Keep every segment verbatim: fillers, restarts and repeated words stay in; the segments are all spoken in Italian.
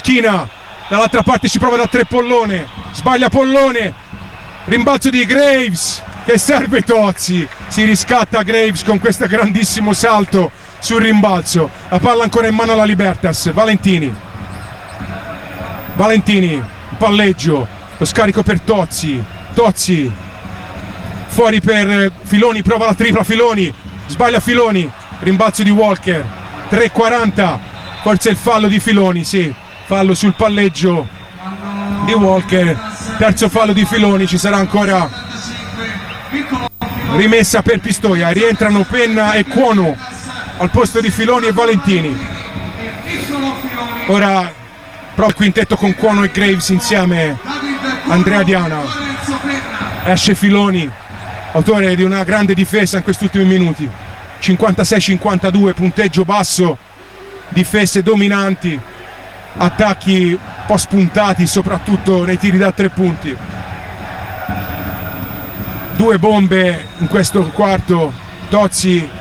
Schina, dall'altra parte ci prova da tre Pollone, sbaglia Pollone, rimbalzo di Graves, che serve Tozzi, si riscatta Graves con questo grandissimo salto sul rimbalzo, la palla ancora in mano alla Libertas, Valentini, Valentini, palleggio, lo scarico per Tozzi, Tozzi, fuori per Filoni, prova la tripla Filoni, sbaglia Filoni, rimbalzo di Walker, tre quaranta, forse il fallo di Filoni, sì, fallo sul palleggio di Walker, terzo fallo di Filoni, ci sarà ancora rimessa per Pistoia, rientrano Penna e Cuono al posto di Filoni e Valentini. Ora prova il quintetto con Cuono e Graves insieme Andrea Diana, esce Filoni, autore di una grande difesa in questi ultimi minuti, cinquantasei cinquantadue, punteggio basso, difese dominanti, attacchi un po' spuntati soprattutto nei tiri da tre punti. Due bombe in questo quarto, Tozzi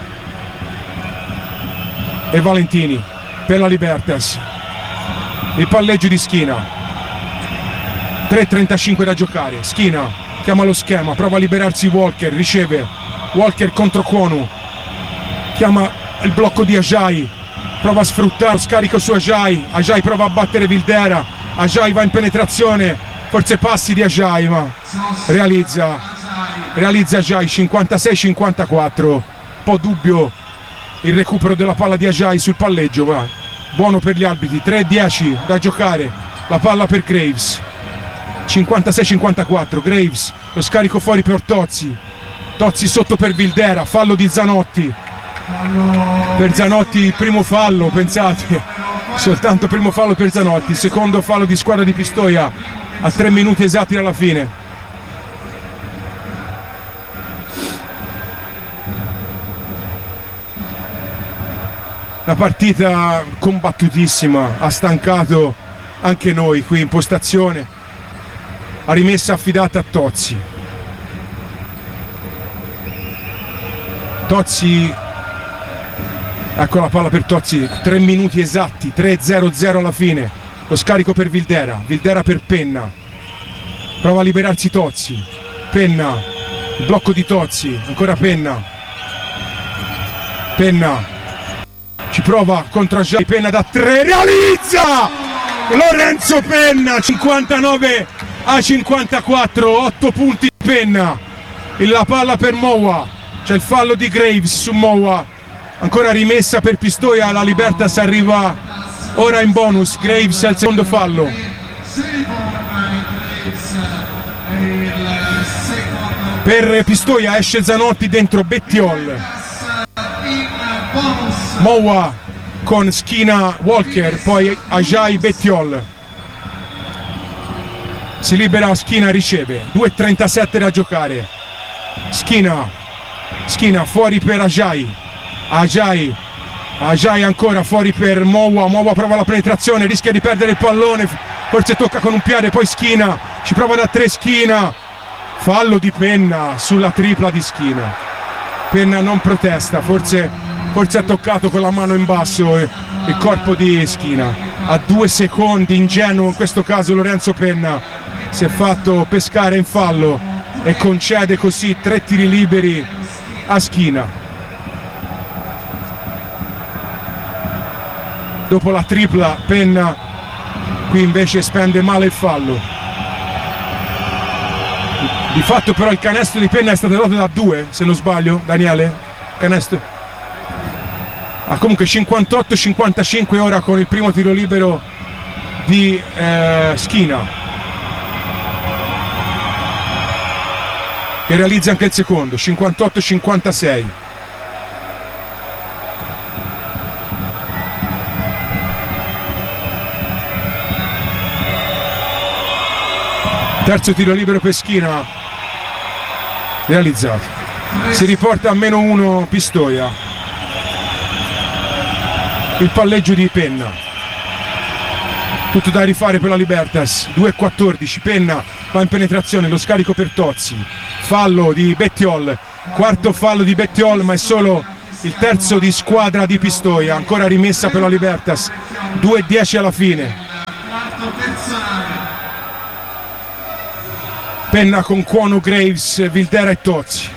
e Valentini per la Libertas. Il palleggio di Schina, tre trentacinque da giocare, Schina chiama lo schema, prova a liberarsi Walker, riceve Walker contro Cuono, chiama il blocco di Ajay, prova a sfruttare lo scarico su Ajay, Ajay prova a battere Vildera, Ajay va in penetrazione, forse passi di Ajay ma realizza realizza Ajay, cinquantasei cinquantaquattro, un po' dubbio il recupero della palla di Ajay sul palleggio, ma buono per gli arbitri, tre dieci da giocare, la palla per Graves, cinquantasei cinquantaquattro, Graves, lo scarico fuori per Tozzi, Tozzi sotto per Vildera, fallo di Zanotti, per Zanotti il primo fallo, pensate, soltanto primo fallo per Zanotti, secondo fallo di squadra di Pistoia a tre minuti esatti dalla fine. La partita combattutissima, ha stancato anche noi qui in postazione, la rimessa affidata a Tozzi. Tozzi, ecco la palla per Tozzi, tre minuti esatti, tre zero zero alla fine, lo scarico per Vildera, Vildera per Penna, prova a liberarsi Tozzi, Penna, il blocco di Tozzi, ancora Penna, Penna, ci prova contro Ajay, Penna da tre, realizza! Lorenzo Penna, cinquantanove a cinquantaquattro, otto punti di Penna, la palla per Moua, c'è il fallo di Graves su Moua, ancora rimessa per Pistoia, la Libertas arriva ora in bonus, Graves al secondo fallo. Per Pistoia esce Zanotti dentro Bettiol, Moua con Schina Walker, poi Ajay Bettiol, si libera Schina, riceve, due trentasette da giocare, Schina, Schina fuori per Ajay, Ajay, Ajay ancora fuori per Moua, Moua prova la penetrazione, rischia di perdere il pallone, forse tocca con un piede, poi Schina, ci prova da tre Schina, fallo di Penna sulla tripla di Schina, Penna non protesta, forse forse ha toccato con la mano in basso il corpo di Schina, a due secondi, ingenuo in questo caso Lorenzo Penna, si è fatto pescare in fallo e concede così tre tiri liberi a Schina. Dopo la tripla Penna qui invece spende male il fallo, di fatto però il canestro di Penna è stato dato da due, se non sbaglio Daniele, canestro. Ah, comunque cinquantotto cinquantacinque ora con il primo tiro libero di eh, Schina, che realizza anche il secondo, cinquantotto cinquantasei. Terzo tiro libero per Schina, realizzato. Si riporta a meno uno Pistoia. Il palleggio di Penna, tutto da rifare per la Libertas, due quattordici, Penna va in penetrazione, lo scarico per Tozzi, fallo di Bettiol, quarto fallo di Bettiol, ma è solo il terzo di squadra di Pistoia, ancora rimessa per la Libertas, due dieci alla fine. Penna con Cuono, Graves, Vildera e Tozzi.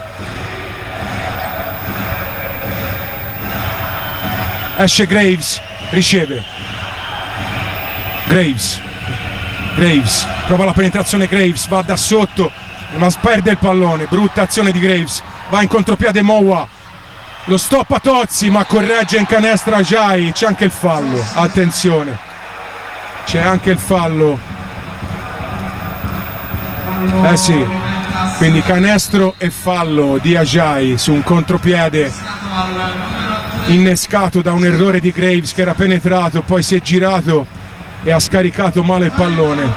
Esce Graves, riceve. Graves. Graves, prova la penetrazione Graves, va da sotto, ma perde il pallone. Brutta azione di Graves. Va in contropiede Mowa. Lo stoppa Tozzi, ma corregge in canestro Ajay. C'è anche il fallo. Attenzione. C'è anche il fallo. Eh sì, quindi canestro e fallo di Ajay su un contropiede innescato da un errore di Graves che era penetrato, poi si è girato e ha scaricato male il pallone.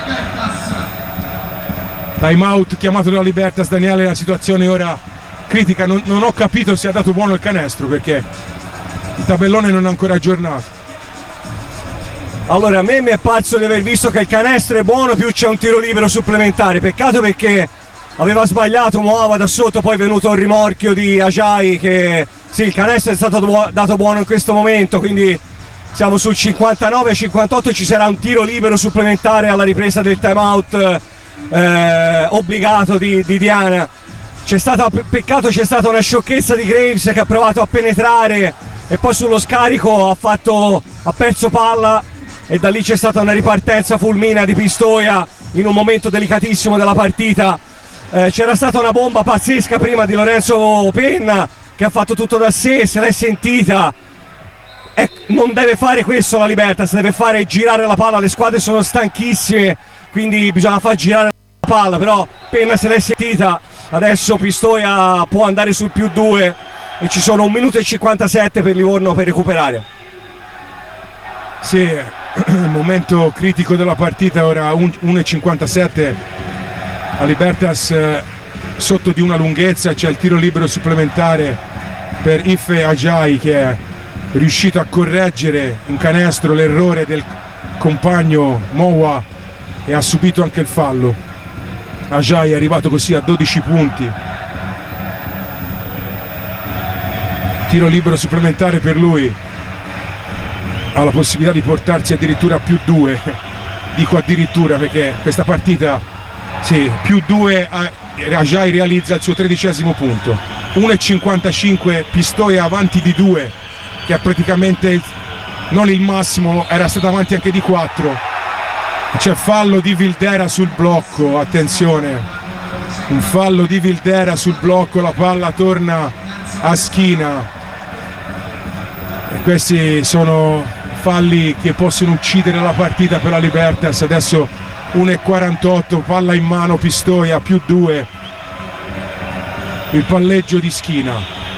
Time out chiamato dalla Libertas. Daniele, la situazione ora critica, non, non ho capito se ha dato buono il canestro perché il tabellone non è ancora aggiornato. Allora, a me mi è parso di aver visto che il canestro è buono, più c'è un tiro libero supplementare. Peccato perché aveva sbagliato, muova da sotto, poi è venuto il rimorchio di Ajay che sì, il canestro è stato buo- dato buono in questo momento, quindi siamo sul cinquantanove cinquantotto, ci sarà un tiro libero supplementare alla ripresa del timeout eh, obbligato di, di Diana. C'è stata, peccato c'è stata una sciocchezza di Graves che ha provato a penetrare e poi sullo scarico ha, fatto, ha perso palla e da lì c'è stata una ripartenza fulminea di Pistoia in un momento delicatissimo della partita. Eh, c'era stata una bomba pazzesca prima di Lorenzo Penna che ha fatto tutto da sé, se l'è sentita. Eh, non deve fare questo la Libertas, deve fare girare la palla, le squadre sono stanchissime, quindi bisogna far girare la palla, però Penna se l'è sentita. Adesso Pistoia può andare sul più due e ci sono un minuto e cinquantasette per Livorno per recuperare. Sì, il momento critico della partita, ora uno e cinquantasette, la Libertas eh, sotto di una lunghezza, c'è il tiro libero supplementare per Ife Ajay che è riuscito a correggere in canestro l'errore del compagno Mowa e ha subito anche il fallo. Ajay è arrivato così a dodici punti. Tiro libero supplementare per lui, ha la possibilità di portarsi addirittura a più due, dico addirittura perché questa partita sì, più due, Ajay realizza il suo tredicesimo punto. uno e cinquantacinque, Pistoia avanti di due, che è praticamente il, non il massimo, era stato avanti anche di quattro. C'è fallo di Vildera sul blocco, attenzione, un fallo di Vildera sul blocco, la palla torna a Schina e questi sono falli che possono uccidere la partita per la Libertas. Adesso uno e quarantotto, palla in mano Pistoia, più due, il palleggio di Schina.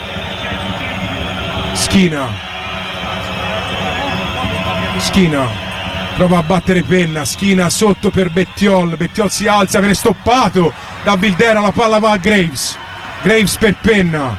Schina Schina prova a battere Penna, Schina sotto per Bettiol, Bettiol si alza, viene stoppato da Vildera, la palla va a Graves, Graves per Penna,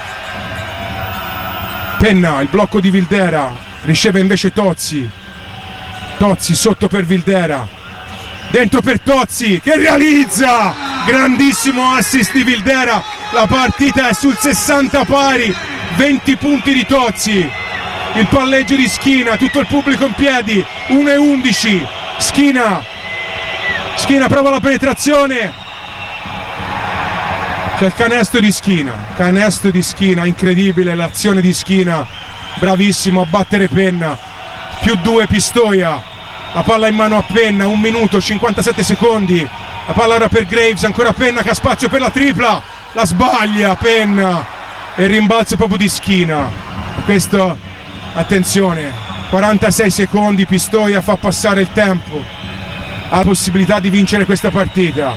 Penna, il blocco di Vildera, riceve invece Tozzi, Tozzi sotto per Vildera, dentro per Tozzi che realizza, grandissimo assist di Vildera, la partita è sul sessanta pari, venti punti di Tozzi. Il palleggio di Schina, tutto il pubblico in piedi, uno e undici, Schina, Schina prova la penetrazione, c'è il canestro di Schina, canestro di Schina, incredibile l'azione di Schina, bravissimo a battere Penna, più due Pistoia, la palla in mano a Penna, un minuto, cinquantasette secondi, la palla ora per Graves, ancora Penna che ha spazio per la tripla, la sbaglia Penna e il rimbalzo proprio di Schina, questo... Attenzione, quarantasei secondi, Pistoia fa passare il tempo, ha la possibilità di vincere questa partita.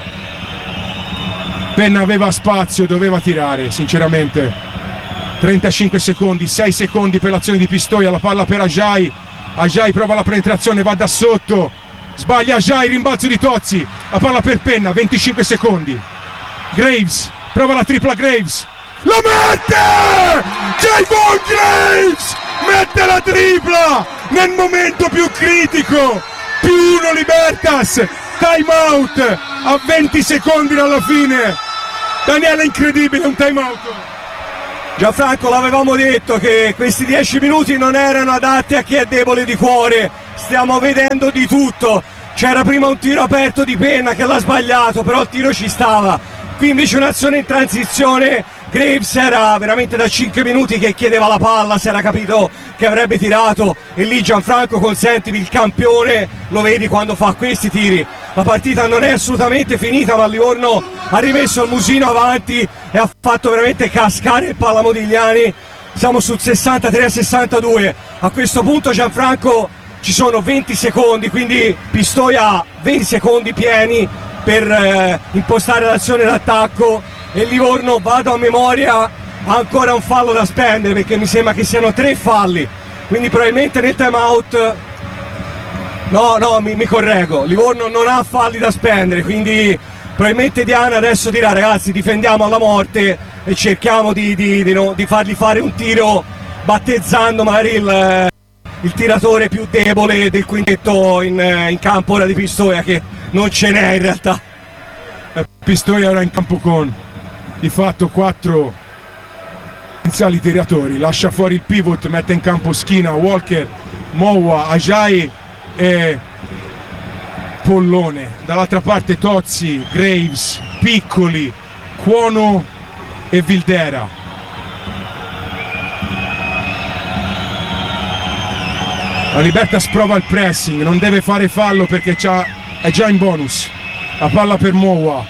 Penna aveva spazio, doveva tirare, sinceramente. trentacinque secondi, sei secondi per l'azione di Pistoia, la palla per Ajay, Ajay prova la penetrazione, va da sotto, sbaglia Ajay, rimbalzo di Tozzi, la palla per Penna, venticinque secondi. Graves, prova la tripla Graves, la mette! Javon Graves! Mette la tripla nel momento più critico, più uno Libertas, time out a venti secondi dalla fine. Daniele, incredibile, un time out. Gianfranco, l'avevamo detto che questi dieci minuti non erano adatti a chi è debole di cuore, stiamo vedendo di tutto. C'era prima un tiro aperto di Penna che l'ha sbagliato, però il tiro ci stava. Qui invece un'azione in transizione, Graves era veramente da cinque minuti che chiedeva la palla, si era capito che avrebbe tirato, e lì Gianfranco Consentimi, il campione, lo vedi quando fa questi tiri. La partita non è assolutamente finita, ma Livorno ha rimesso il musino avanti e ha fatto veramente cascare il Pallamodigliani. Siamo sul sessantatré a sessantadue. A questo punto Gianfranco ci sono venti secondi, quindi Pistoia ha venti secondi pieni per eh, impostare l'azione d'attacco, e Livorno, vado a memoria, ha ancora un fallo da spendere, perché mi sembra che siano tre falli, quindi probabilmente nel time out no no mi, mi correggo, Livorno non ha falli da spendere, quindi probabilmente Diana adesso dirà: ragazzi, difendiamo alla morte e cerchiamo di, di, di, no, di fargli fare un tiro battezzando magari il, il tiratore più debole del quintetto in, in campo ora di Pistoia, che non ce n'è in realtà. Pistoia ora in campo con di fatto quattro iniziali tiratori, lascia fuori il pivot, mette in campo Schina, Walker, Mowa, Ajay e Pollone. Dall'altra parte Tozzi, Graves, Piccoli, Cuono e Vildera. La Libertas prova il pressing, non deve fare fallo perché c'ha, è già in bonus. La palla per Mowa.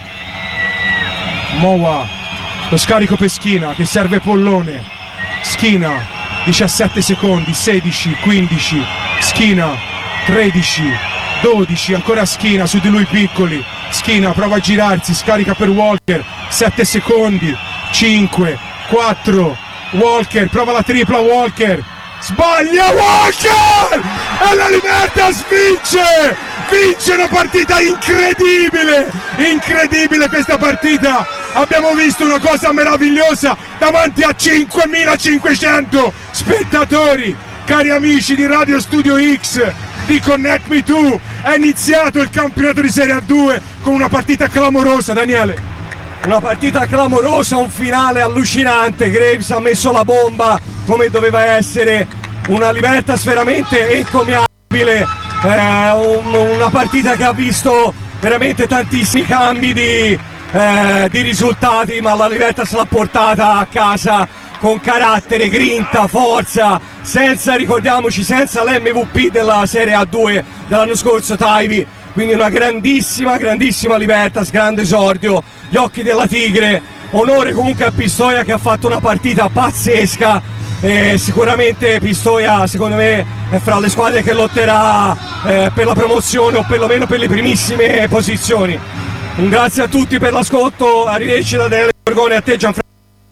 Mowa, lo scarico per Schina che serve Pollone. Schina, diciassette secondi, sedici, quindici, Schina, tredici, dodici, ancora Schina, su di lui Piccoli. Schina prova a girarsi, scarica per Walker, sette secondi, cinque, quattro, Walker, prova la tripla Walker, sbaglia Walker! E la Libertas vince! Vince una partita incredibile! Incredibile questa partita! Abbiamo visto una cosa meravigliosa davanti a cinquemilacinquecento spettatori! Cari amici di Radio Studio X, di Connect Me To, è iniziato il campionato di Serie A due con una partita clamorosa, Daniele. Una partita clamorosa, un finale allucinante. Graves ha messo la bomba come doveva essere, una Libertas veramente encomiabile, eh, un, una partita che ha visto veramente tantissimi cambi di, eh, di risultati, ma la Libertas l'ha portata a casa con carattere, grinta, forza, senza, ricordiamoci, senza l'emme vu pi della Serie A due dell'anno scorso, Taivi. Quindi una grandissima, grandissima Libertas, grande esordio, gli occhi della Tigre. Onore comunque a Pistoia che ha fatto una partita pazzesca, e sicuramente Pistoia secondo me è fra le squadre che lotterà eh, per la promozione o perlomeno per le primissime posizioni. Un grazie a tutti per l'ascolto, arrivederci da Daniele Gorgone, a te Gianfranco.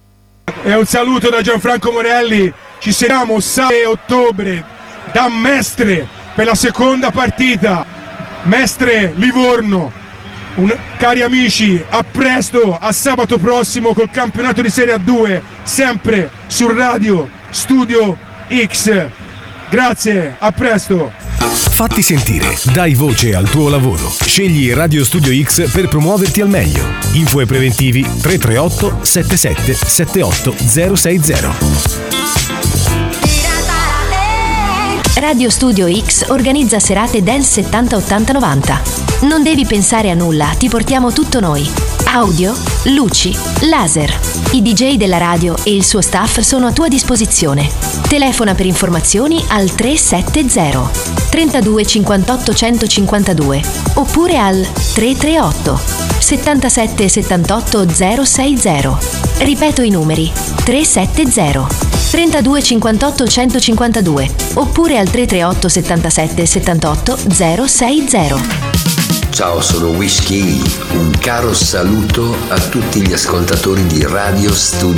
E un saluto da Gianfranco Morelli. Ci saremo sei ottobre da Mestre per la seconda partita. Mestre Livorno. Un, cari amici, a presto, a sabato prossimo col campionato di Serie A due, sempre su Radio Studio X. Grazie, a presto. Fatti sentire, dai voce al tuo lavoro. Scegli Radio Studio X per promuoverti al meglio. Info e preventivi tre tre otto sette sette sette otto zero sei zero. Radio Studio X organizza serate Dance settanta ottanta novanta. Non devi pensare a nulla, ti portiamo tutto noi. Audio, luci, laser. I D J della radio e il suo staff sono a tua disposizione. Telefona per informazioni al tre sette zero trentadue cinquantotto centocinquantadue oppure al tre tre otto settantasette settantotto zero sei zero. Ripeto i numeri: tre sette zero trentadue cinquantotto centocinquantadue oppure al tre tre otto settantasette settantotto zero sei zero. Ciao, sono Whisky. Un caro saluto a tutti gli ascoltatori di Radio Studio